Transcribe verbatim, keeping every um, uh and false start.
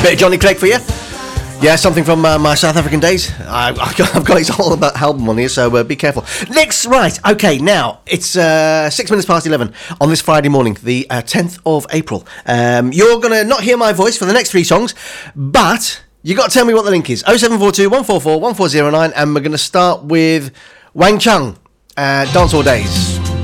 Bit of Johnny Clegg for you. Yeah, something from uh, my South African days. I, I've got his whole album on here, so uh, be careful. Next, right, okay, now, it's uh, six minutes past eleven on this Friday morning, the uh, tenth of April. Um, you're going to not hear my voice for the next three songs, but you got to tell me what the link is. oh seven four two, one four four, one four oh nine, and we're going to start with Wang Chung, uh, Dance All Days.